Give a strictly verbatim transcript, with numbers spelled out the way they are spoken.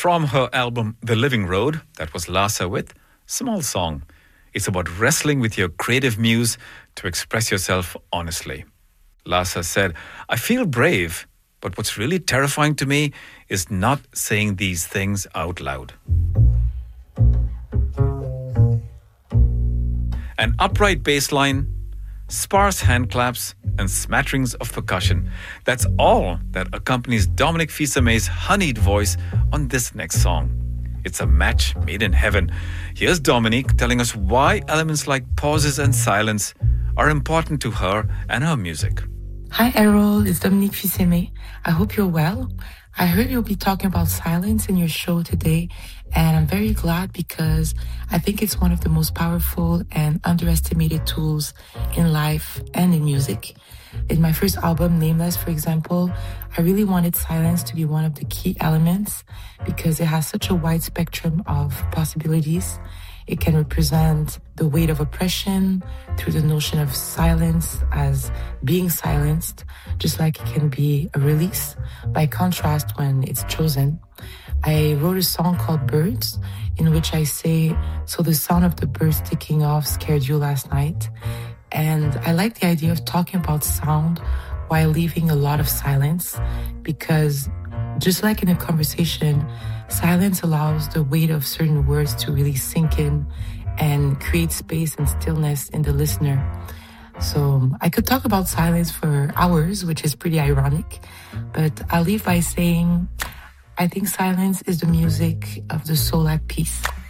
From her album The Living Road, that was Lhasa with Small Song. It's about wrestling with your creative muse to express yourself honestly. Lhasa said, I feel brave, but what's really terrifying to me is not saying these things out loud. An upright bass line, sparse hand claps, and smatterings of percussion. That's all that accompanies Dominique Fils-Aimé's honeyed voice on this next song. It's a match made in heaven. Here's Dominique telling us why elements like pauses and silence are important to her and her music. Hi Errol, it's Dominique Fils-Aimé. I hope you're well. I heard you'll be talking about silence in your show today, and I'm very glad because I think it's one of the most powerful and underestimated tools in life and in music. In my first album, Nameless, for example, I really wanted silence to be one of the key elements because it has such a wide spectrum of possibilities. It can represent the weight of oppression through the notion of silence as being silenced, just like it can be a release by contrast when it's chosen. I wrote a song called Birds, in which I say, so the sound of the birds taking off scared you last night. And I like the idea of talking about sound while leaving a lot of silence, because just like in a conversation, silence allows the weight of certain words to really sink in and create space and stillness in the listener. So I could talk about silence for hours, which is pretty ironic, but I'll leave by saying I think silence is the music of the soul at peace.